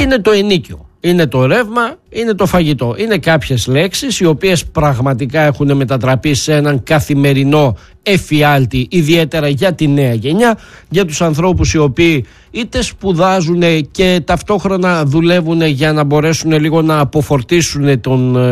είναι το ενίκιο, είναι το ρεύμα, είναι το φαγητό. Είναι κάποιες λέξεις οι οποίες πραγματικά έχουν μετατραπεί σε έναν καθημερινό εφιάλτη, ιδιαίτερα για τη νέα γενιά, για τους ανθρώπους οι οποίοι είτε σπουδάζουν και ταυτόχρονα δουλεύουν για να μπορέσουν λίγο να αποφορτίσουν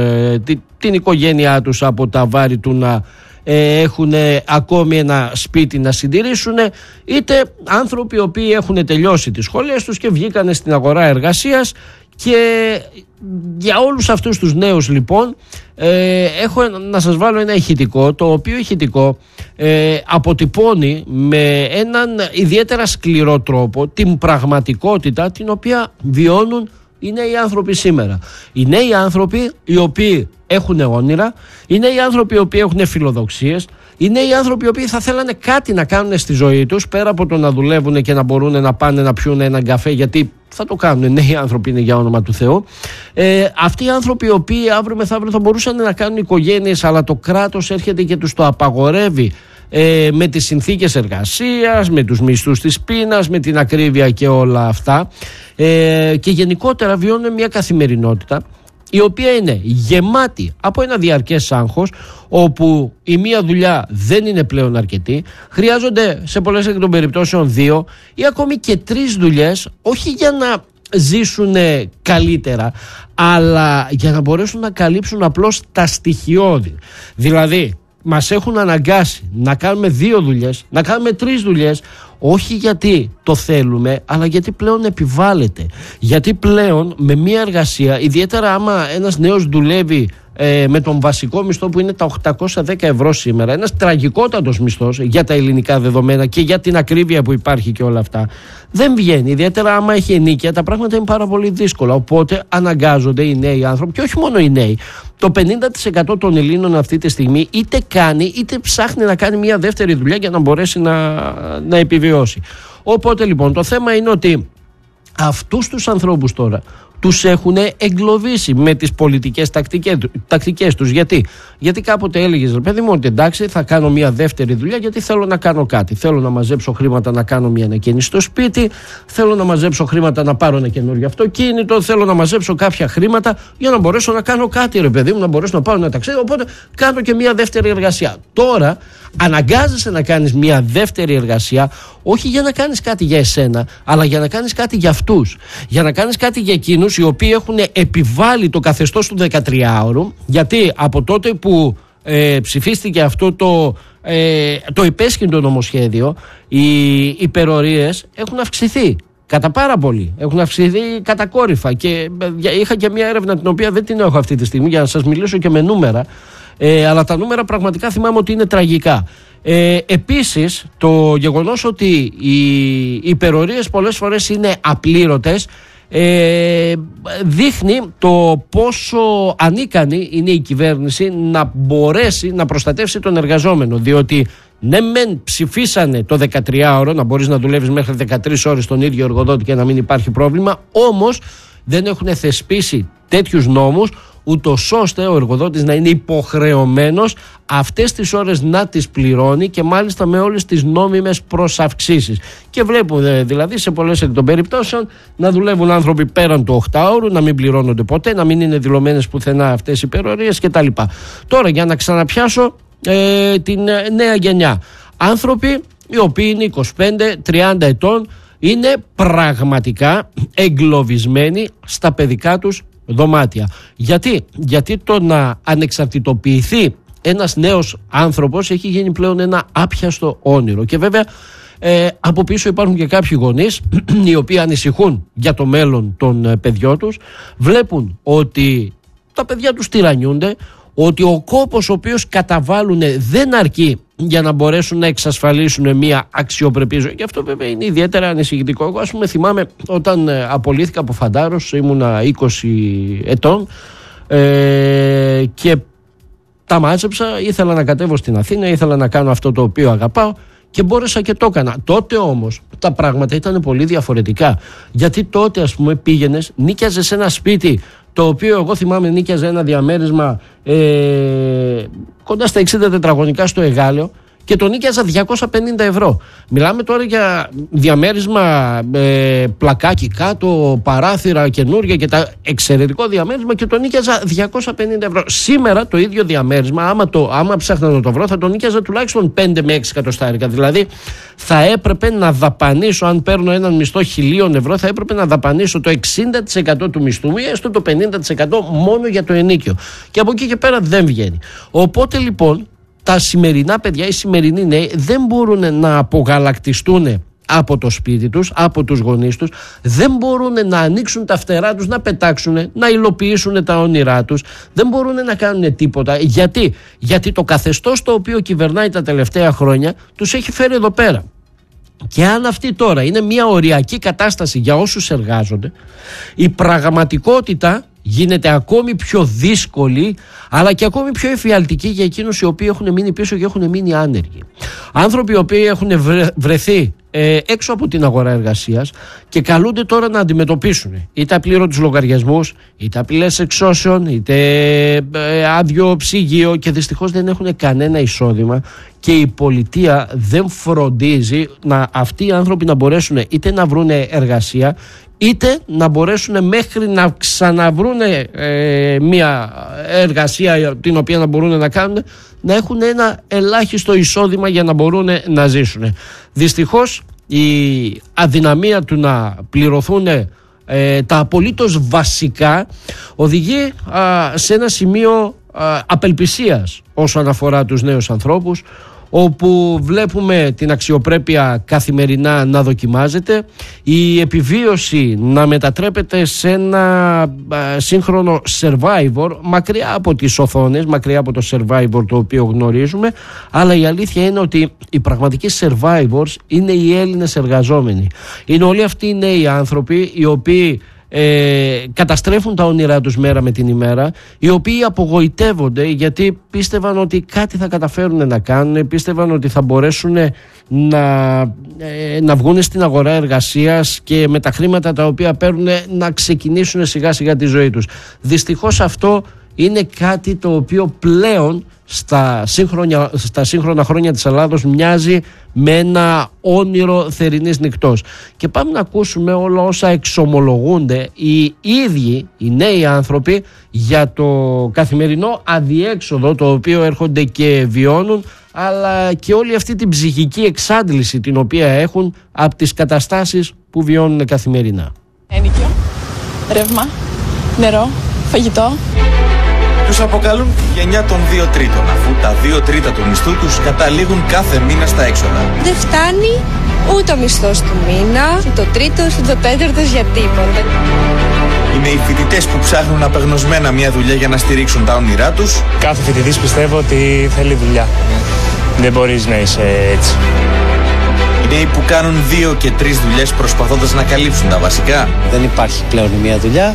την οικογένειά τους από τα βάρη του να έχουν ακόμη ένα σπίτι να συντηρήσουν, είτε άνθρωποι οι οποίοι έχουν τελειώσει τις σχολές τους και βγήκανε στην αγορά εργασίας. Και για όλους αυτούς τους νέους λοιπόν έχω να σας βάλω ένα ηχητικό, το οποίο ηχητικό αποτυπώνει με έναν ιδιαίτερα σκληρό τρόπο την πραγματικότητα την οποία βιώνουν οι νέοι άνθρωποι σήμερα. Οι νέοι άνθρωποι οι οποίοι έχουν όνειρα, οι νέοι άνθρωποι οι οποίοι έχουν φιλοδοξίες, οι νέοι άνθρωποι οι οποίοι θα θέλανε κάτι να κάνουν στη ζωή τους πέρα από το να δουλεύουν και να μπορούν να πάνε να πιούν έναν καφέ, γιατί θα το κάνουν, νέοι άνθρωποι είναι για όνομα του Θεού. Αυτοί οι άνθρωποι οι οποίοι αύριο μεθαύριο θα μπορούσαν να κάνουν οικογένειες, αλλά το κράτος έρχεται και τους το απαγορεύει με τις συνθήκες εργασίας, με τους μισθούς της πείνας, με την ακρίβεια και όλα αυτά, και γενικότερα βιώνουν μια καθημερινότητα η οποία είναι γεμάτη από ένα διαρκές άγχος, όπου η μία δουλειά δεν είναι πλέον αρκετή, χρειάζονται σε πολλές εκ των περιπτώσεων 2 ή ακόμη και 3 δουλειές, όχι για να ζήσουν καλύτερα, αλλά για να μπορέσουν να καλύψουν απλώς τα στοιχειώδη. Δηλαδή μας έχουν αναγκάσει να κάνουμε 2 δουλειές, να κάνουμε 3 δουλειές, όχι γιατί το θέλουμε, αλλά γιατί πλέον επιβάλλεται. Γιατί πλέον με μια εργασία, ιδιαίτερα άμα ένας νέος δουλεύει με τον βασικό μισθό που είναι τα 810 ευρώ σήμερα, ένας τραγικότατος μισθός για τα ελληνικά δεδομένα και για την ακρίβεια που υπάρχει και όλα αυτά, δεν βγαίνει. Ιδιαίτερα άμα έχει ενοίκια, τα πράγματα είναι πάρα πολύ δύσκολα. Οπότε αναγκάζονται οι νέοι άνθρωποι, και όχι μόνο οι νέοι. Το 50% των Ελλήνων αυτή τη στιγμή είτε κάνει είτε ψάχνει να κάνει μια δεύτερη δουλειά για να μπορέσει να επιβιώσει. Οπότε λοιπόν το θέμα είναι ότι αυτούς τους ανθρώπους τώρα τους έχουν εγκλωβίσει με τις πολιτικές τακτικές τους. Γιατί κάποτε έλεγες, ρε παιδί μου, ότι εντάξει, θα κάνω μια δεύτερη δουλειά γιατί θέλω να κάνω κάτι. Θέλω να μαζέψω χρήματα να κάνω μια ανακαίνιση στο σπίτι, θέλω να μαζέψω χρήματα να πάρω ένα καινούριο αυτοκίνητο, θέλω να μαζέψω κάποια χρήματα για να μπορέσω να κάνω κάτι, ρε παιδί μου, να μπορέσω να πάω ένα ταξίδι. Οπότε κάνω και μια δεύτερη εργασία. Τώρα αναγκάζεσαι να κάνεις μια δεύτερη εργασία, όχι για να κάνεις κάτι για εσένα, αλλά για να κάνεις κάτι για αυτούς. Για να κάνεις κάτι για εκείνους οι οποίοι έχουν επιβάλει το καθεστώς του 13ωρου, γιατί από τότε που ψηφίστηκε αυτό το υπέσχυντο νομοσχέδιο, οι υπερορίες έχουν αυξηθεί κατά πάρα πολύ. Έχουν αυξηθεί κατακόρυφα. Και είχα και μια έρευνα την οποία δεν την έχω αυτή τη στιγμή για να σας μιλήσω και με νούμερα. Αλλά τα νούμερα πραγματικά θυμάμαι ότι είναι τραγικά. Επίσης, το γεγονός ότι οι υπερορίες πολλές φορές είναι απλήρωτες δείχνει το πόσο ανίκανη είναι η κυβέρνηση να μπορέσει να προστατεύσει τον εργαζόμενο. Διότι ναι μεν ψηφίσανε το 13ωρο, να μπορείς να δουλεύεις μέχρι 13 ώρες στον ίδιο εργοδότη και να μην υπάρχει πρόβλημα, όμως δεν έχουν θεσπίσει τέτοιους νόμους ούτως ώστε ο εργοδότης να είναι υποχρεωμένος αυτές τις ώρες να τις πληρώνει, και μάλιστα με όλες τις νόμιμες προσαυξήσεις. Και βλέπουμε δηλαδή σε πολλές εκ των περιπτώσεων να δουλεύουν άνθρωποι πέραν του 8ωρου, να μην πληρώνονται ποτέ, να μην είναι δηλωμένες πουθενά αυτές οι υπερορίες κτλ. Τώρα για να ξαναπιάσω την νέα γενιά. Άνθρωποι οι οποίοι είναι 25-30 ετών, είναι πραγματικά εγκλωβισμένοι στα παιδικά τους δωμάτια. Γιατί το να ανεξαρτητοποιηθεί ένας νέος άνθρωπος έχει γίνει πλέον ένα άπιαστο όνειρο. Και βέβαια από πίσω υπάρχουν και κάποιοι γονείς οι οποίοι ανησυχούν για το μέλλον των παιδιών τους, βλέπουν ότι τα παιδιά τους τυραννιούνται, ότι ο κόπος ο οποίος καταβάλουν δεν αρκεί για να μπορέσουν να εξασφαλίσουν μια αξιοπρεπή ζωή. Και αυτό βέβαια είναι ιδιαίτερα ανησυχητικό. Εγώ ας πούμε θυμάμαι όταν απολύθηκα από φαντάρος, ήμουνα 20 ετών και τα μάζεψα, ήθελα να κατέβω στην Αθήνα, ήθελα να κάνω αυτό το οποίο αγαπάω και μπόρεσα και το έκανα. Τότε όμως τα πράγματα ήταν πολύ διαφορετικά. Γιατί τότε ας πούμε πήγαινες, νίκιαζες σε ένα σπίτι το οποίο εγώ θυμάμαι νίκιαζε ένα διαμέρισμα κοντά στα 60 τετραγωνικά στο Εγάλεο, και τον νοίκιαζα 250 ευρώ. Μιλάμε τώρα για διαμέρισμα, πλακάκι κάτω, παράθυρα καινούργια και τα εξαιρετικό διαμέρισμα και τον νοίκιαζα 250 ευρώ. Σήμερα το ίδιο διαμέρισμα, άμα ψάχνα να το βρω, θα τον νοίκιαζα τουλάχιστον 5 με 6 εκατοστάρικα. Δηλαδή θα έπρεπε να δαπανίσω, αν παίρνω έναν μισθό 1.000 ευρώ, θα έπρεπε να δαπανίσω το 60% του μισθού μου ή έστω το 50% μόνο για το ενοίκιο. Και από εκεί και πέρα δεν βγαίνει. Οπότε λοιπόν τα σημερινά παιδιά, οι σημερινοί νέοι δεν μπορούν να απογαλακτιστούν από το σπίτι τους, από τους γονείς τους, δεν μπορούν να ανοίξουν τα φτερά τους, να πετάξουν, να υλοποιήσουν τα όνειρά τους, δεν μπορούν να κάνουν τίποτα. Γιατί το καθεστώς το οποίο κυβερνάει τα τελευταία χρόνια τους έχει φέρει εδώ πέρα. Και αν αυτή τώρα είναι μια οριακή κατάσταση για όσους εργάζονται, η πραγματικότητα γίνεται ακόμη πιο δύσκολη, αλλά και ακόμη πιο εφιαλτική για εκείνους οι οποίοι έχουν μείνει πίσω και έχουν μείνει άνεργοι. Άνθρωποι οι οποίοι έχουν βρεθεί έξω από την αγορά εργασίας και καλούνται τώρα να αντιμετωπίσουν είτε απλήρωτους λογαριασμούς, είτε απειλές εξώσεων, είτε άδειο ψυγείο και δυστυχώς δεν έχουν κανένα εισόδημα και η πολιτεία δεν φροντίζει αυτοί οι άνθρωποι να μπορέσουν είτε να βρουν εργασία είτε να μπορέσουν μέχρι να ξαναβρούν μια εργασία την οποία να μπορούν να κάνουν, να έχουν ένα ελάχιστο εισόδημα για να μπορούν να ζήσουν. Δυστυχώς η αδυναμία του να πληρωθούν τα απολύτως βασικά οδηγεί σε ένα σημείο απελπισίας όσον αφορά τους νέους ανθρώπους, όπου βλέπουμε την αξιοπρέπεια καθημερινά να δοκιμάζεται, η επιβίωση να μετατρέπεται σε ένα σύγχρονο survivor, μακριά από τις οθόνες, μακριά από το survivor το οποίο γνωρίζουμε, αλλά η αλήθεια είναι ότι οι πραγματικοί survivors είναι οι Έλληνες εργαζόμενοι. Είναι όλοι αυτοί οι νέοι άνθρωποι οι οποίοι καταστρέφουν τα όνειρά τους μέρα με την ημέρα, οι οποίοι απογοητεύονται γιατί πίστευαν ότι κάτι θα καταφέρουν να κάνουν, πίστευαν ότι θα μπορέσουν να βγουν στην αγορά εργασίας και με τα χρήματα τα οποία παίρνουν να ξεκινήσουν σιγά σιγά τη ζωή τους. Δυστυχώς αυτό είναι κάτι το οποίο πλέον στα σύγχρονα χρόνια της Ελλάδος μοιάζει με ένα όνειρο θερινής νυχτός. Και πάμε να ακούσουμε όλα όσα εξομολογούνται οι ίδιοι οι νέοι άνθρωποι για το καθημερινό αδιέξοδο το οποίο έρχονται και βιώνουν, αλλά και όλη αυτή την ψυχική εξάντληση την οποία έχουν από τις καταστάσεις που βιώνουν καθημερινά. Ενοίκιο, ρεύμα, νερό, φαγητό. Τους αποκαλούν γενιά των 2 τρίτων, αφού τα 2 τρίτα του μισθού τους καταλήγουν κάθε μήνα στα έξοδα. Δεν φτάνει ούτε ο μισθός του μήνα, ούτε το τρίτος, ούτε το τέταρτος για τίποτα. Είναι οι φοιτητές που ψάχνουν απεγνωσμένα μια δουλειά για να στηρίξουν τα όνειρά τους. Κάθε φοιτητής πιστεύω ότι θέλει δουλειά. Δεν μπορείς να είσαι έτσι. Οι νέοι που κάνουν 2 και 3 δουλειές προσπαθώντας να καλύψουν τα βασικά. Δεν υπάρχει πλέον μια δουλειά.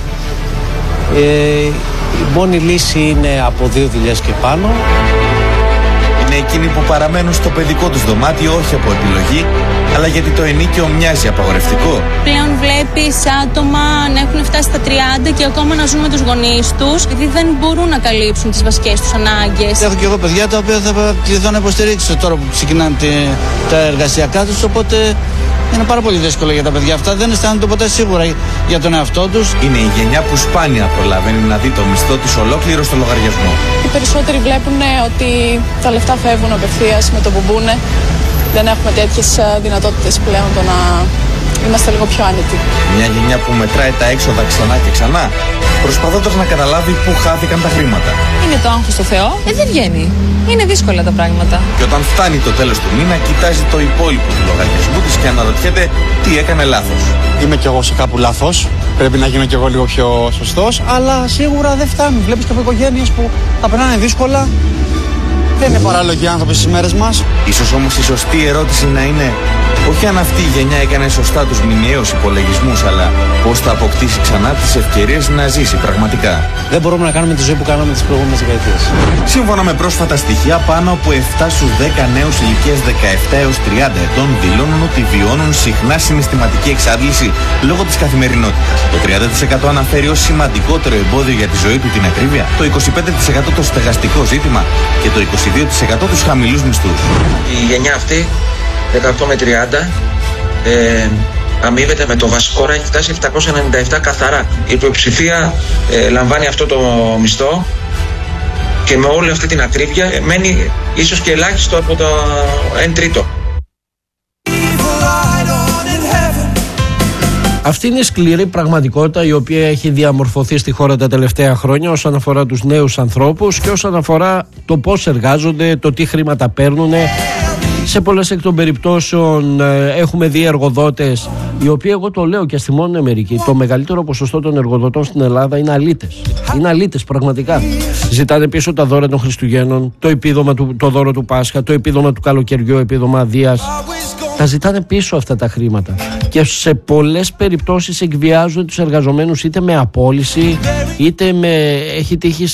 Η μόνη λύση είναι από 2 δουλειές και πάνω. Είναι εκείνοι που παραμένουν στο παιδικό τους δωμάτιο όχι από επιλογή, αλλά γιατί το ενοίκιο μοιάζει απαγορευτικό. Πλέον βλέπεις άτομα να έχουν φτάσει στα 30 και ακόμα να ζουν με τους γονείς τους, γιατί δεν μπορούν να καλύψουν τις βασικές τους ανάγκες. Έχω και εγώ παιδιά τα οποία θα κληθώ να υποστηρίξω τώρα που ξεκινάνε τα εργασιακά τους, οπότε είναι πάρα πολύ δύσκολο για τα παιδιά αυτά. Δεν αισθάνονται ποτέ σίγουρα για τον εαυτό τους. Είναι η γενιά που σπάνια προλαβαίνει να δει το μισθό της ολόκληρο στο λογαριασμό. Οι περισσότεροι βλέπουν ότι τα λεφτά φεύγουν απευθείας με το που μπουνε. Δεν έχουμε τέτοιες δυνατότητες πλέον το να είμαστε λίγο πιο άνετοι. Μια γενιά που μετράει τα έξοδα ξανά και ξανά, προσπαθώντας να καταλάβει πού χάθηκαν τα χρήματα. Είναι το άγχος στο Θεό, δεν βγαίνει. Είναι δύσκολα τα πράγματα. Και όταν φτάνει το τέλος του μήνα, κοιτάζει το υπόλοιπο του λογαριασμού της και αναρωτιέται τι έκανε λάθος. Είμαι κι εγώ σε κάπου λάθος. Πρέπει να γίνω κι εγώ λίγο πιο σωστός, αλλά σίγουρα δεν φτάνει. Βλέπεις και από οικογένειες που τα περνάνε δύσκολα. Δεν είναι παράλογοι άνθρωποι στις μέρες μας. Ίσως όμως η σωστή ερώτηση να είναι Όχι αν αυτή η γενιά έκανε σωστά τους μηνιαίους υπολογισμούς, αλλά πώς θα αποκτήσει ξανά τις ευκαιρίες να ζήσει πραγματικά. Δεν μπορούμε να κάνουμε τη ζωή που κάναμε τις προηγούμενες δεκαετίες. Σύμφωνα με πρόσφατα στοιχεία, πάνω από 7 στους 10 νέους ηλικίας 17 έως 30 ετών δηλώνουν ότι βιώνουν συχνά συναισθηματική εξάντληση λόγω της καθημερινότητας. Το 30% αναφέρει ως σημαντικότερο εμπόδιο για τη ζωή του την ακρίβεια, το 25% το στεγαστικό ζήτημα και το 22% τους χαμηλούς μισθούς. Η γενιά αυτή 18 με 30 αμείβεται με το βασικό έχει φτάσει 797 καθαρά. Η πλειοψηφία λαμβάνει αυτό το μισθό και με όλη αυτή την ακρίβεια μένει ίσως και ελάχιστο από το 1/3. Αυτή είναι η σκληρή πραγματικότητα η οποία έχει διαμορφωθεί στη χώρα τα τελευταία χρόνια όσον αφορά τους νέους ανθρώπους και όσον αφορά το πώς εργάζονται, το τι χρήματα παίρνουν. Σε πολλές εκ των περιπτώσεων έχουμε δει εργοδότες οι οποίοι, εγώ το λέω και στη μόνη Αμερική, το μεγαλύτερο ποσοστό των εργοδοτών στην Ελλάδα είναι αλήτες. Είναι αλήτες πραγματικά. Ζητάνε πίσω τα δώρα των Χριστουγέννων, το επίδομα το δώρο του Πάσχα, το επίδομα του καλοκαιριού, επίδομα αδείας. Τα ζητάνε πίσω αυτά τα χρήματα και σε πολλές περιπτώσεις εκβιάζουν τους εργαζομένους είτε με απόλυση είτε με... έχει τύχει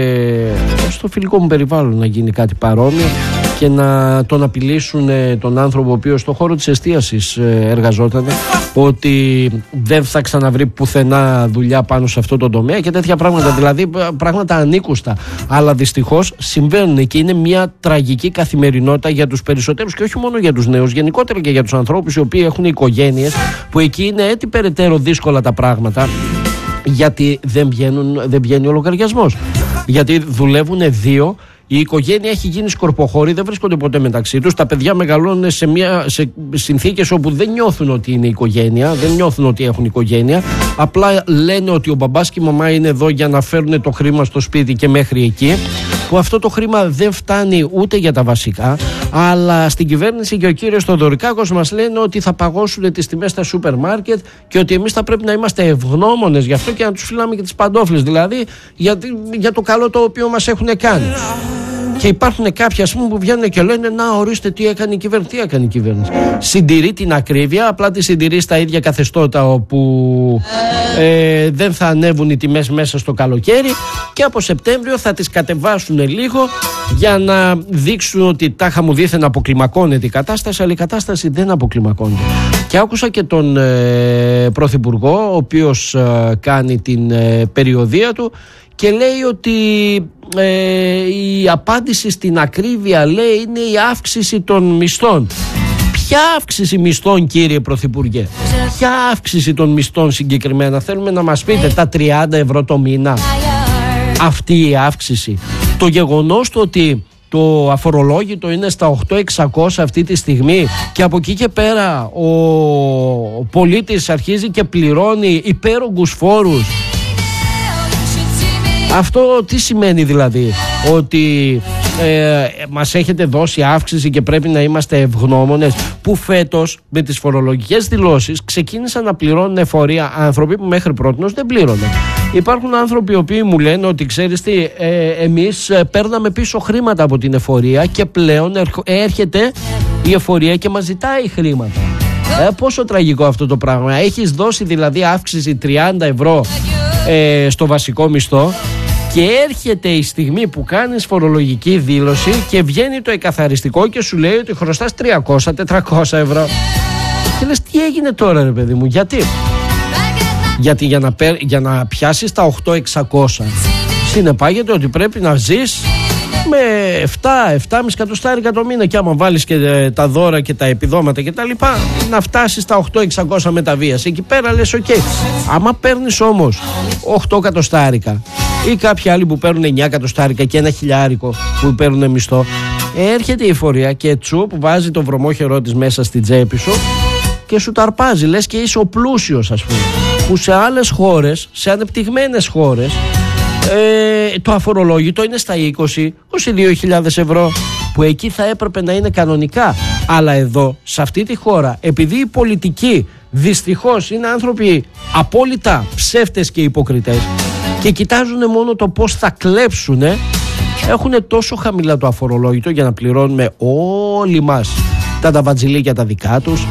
στο φιλικό μου περιβάλλον να γίνει κάτι παρόμοιο και να τον απειλήσουν τον άνθρωπο ο οποίος στον χώρο της εστίασης εργαζόταν ότι δεν θα ξαναβρει πουθενά δουλειά πάνω σε αυτό το τομέα και τέτοια πράγματα, δηλαδή πράγματα ανήκουστα, αλλά δυστυχώς συμβαίνουν και είναι μια τραγική καθημερινότητα για τους περισσότερους και όχι μόνο για τους νέους, γενικότερα και για τους ανθρώπους οι οποίοι έχουν οικογένειες, που εκεί είναι έτσι περαιτέρω δύσκολα τα πράγματα γιατί δεν βγαίνει ο λογαριασμός, γιατί δουλεύουν δύο. Η οικογένεια έχει γίνει σκορποχώρη, δεν βρίσκονται ποτέ μεταξύ τους. Τα παιδιά μεγαλώνουν σε συνθήκες όπου δεν νιώθουν ότι είναι οικογένεια, δεν νιώθουν ότι έχουν οικογένεια. Απλά λένε ότι ο μπαμπάς και η μαμά είναι εδώ για να φέρουν το χρήμα στο σπίτι και μέχρι εκεί. Που αυτό το χρήμα δεν φτάνει ούτε για τα βασικά, αλλά στην κυβέρνηση και ο κύριος Θοδωρικάκος μας λένε ότι θα παγώσουν τις τιμές στα σούπερ μάρκετ και ότι εμείς θα πρέπει να είμαστε ευγνώμονες γι' αυτό και να τους φυλάμε και τις παντόφλες, δηλαδή για το καλό το οποίο μας έχουν κάνει. Και υπάρχουν κάποιοι που βγαίνουν και λένε να ορίστε τι έκανε η κυβέρνηση. Τι έκανε η κυβέρνηση? Συντηρεί την ακρίβεια, απλά τη συντηρεί στα ίδια καθεστώτα όπου δεν θα ανέβουν οι τιμές μέσα στο καλοκαίρι και από Σεπτέμβριο θα τις κατεβάσουν λίγο για να δείξουν ότι τάχα μου δήθεν αποκλιμακώνεται η κατάσταση, αλλά η κατάσταση δεν αποκλιμακώνεται. Και άκουσα και τον Πρωθυπουργό, ο οποίος κάνει την περιοδεία του και λέει ότι η απάντηση στην ακρίβεια, λέει, είναι η αύξηση των μισθών. Ποια αύξηση μισθών, κύριε Πρωθυπουργέ? Ποια αύξηση των μισθών συγκεκριμένα? Θέλουμε να μας πείτε τα 30 ευρώ το μήνα? Αυτή η αύξηση. Το γεγονός του ότι το αφορολόγητο είναι στα 8.600 αυτή τη στιγμή και από εκεί και πέρα ο πολίτης αρχίζει και πληρώνει υπέρογκους φόρους. Αυτό τι σημαίνει δηλαδή? Ότι μας έχετε δώσει αύξηση και πρέπει να είμαστε ευγνώμονες, που φέτος με τις φορολογικές δηλώσεις ξεκίνησαν να πληρώνουν εφορία άνθρωποι που μέχρι πρότινος δεν πλήρωναν. Υπάρχουν άνθρωποι οι οποίοι μου λένε ότι ξέρεις τι, εμείς παίρναμε πίσω χρήματα από την εφορία και πλέον έρχεται η εφορία και μας ζητάει χρήματα. Πόσο τραγικό αυτό το πράγμα. Έχεις δώσει δηλαδή αύξηση 30 ευρώ στο βασικό μισθό και έρχεται η στιγμή που κάνεις φορολογική δήλωση και βγαίνει το εκαθαριστικό και σου λέει ότι χρωστάς 300-400 ευρώ. Και λες τι έγινε τώρα ρε παιδί μου? Γιατί για να πιάσεις τα 8.600 συνεπάγεται ότι πρέπει να ζεις με 7,5 εκατοστάρικα το μήνα και άμα βάλεις και τα δώρα και τα επιδόματα και τα λοιπά να φτάσεις στα 8.600 με τα βίας. Εκεί πέρα λες οκ. Άμα παίρνεις όμως 8 εκατοστάρικα ή κάποιοι άλλοι που παίρνουν 9 εκατοστάρικα και 1 χιλιάρικο που παίρνουν μισθό, έρχεται η εφορία και τσουπ βάζει το βρωμόχερό της μέσα στην τσέπη σου και σου ταρπάζει, λες και είσαι ο πλούσιος, ας πούμε, που σε άλλες χώρες, σε ανεπτυγμένες χώρες, το αφορολόγητο είναι στα 20-22.000 ευρώ, που εκεί θα έπρεπε να είναι κανονικά. Αλλά εδώ, σε αυτή τη χώρα, επειδή οι πολιτικοί δυστυχώς είναι άνθρωποι απόλυτα ψεύτες και υποκριτές και κοιτάζουν μόνο το πώς θα κλέψουν, έχουν τόσο χαμηλά το αφορολόγητο για να πληρώνουμε όλοι μας τα ταβατζιλίκια τα δικά τους,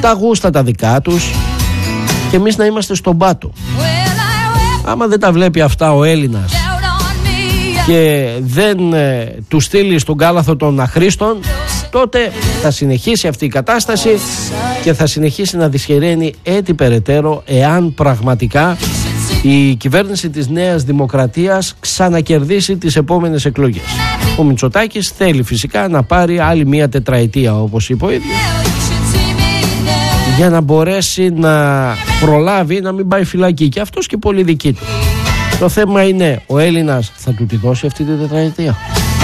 τα γούστα τα δικά τους και εμείς να είμαστε στον πάτο. Άμα δεν τα βλέπει αυτά ο Έλληνας και δεν του στείλει στον κάλαθο των αχρήστων, τότε θα συνεχίσει αυτή η κατάσταση και θα συνεχίσει να δυσχεραίνει έτσι περαιτέρω, εάν πραγματικά η κυβέρνηση της Νέας Δημοκρατίας ξανακερδίσει τις επόμενες εκλογές. Ο Μητσοτάκης θέλει φυσικά να πάρει άλλη μία τετραετία, όπως είπε ο ίδιος, για να μπορέσει να προλάβει να μην πάει φυλακή, και αυτός και πολύ δική του. Το θέμα είναι, ο Έλληνας θα του τη δώσει αυτή τη τετραετία?